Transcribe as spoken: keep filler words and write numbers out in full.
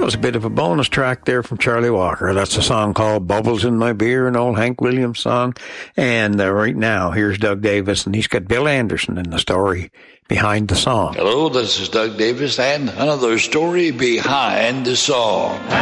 was a bit of a bonus track there from Charlie Walker. That's a song called Bubbles in My Beer, an old Hank Williams song. And uh, right now, here's Doug Davis, and he's got Bill Anderson in the story behind the song. Hello, this is Doug Davis, and another story behind the song.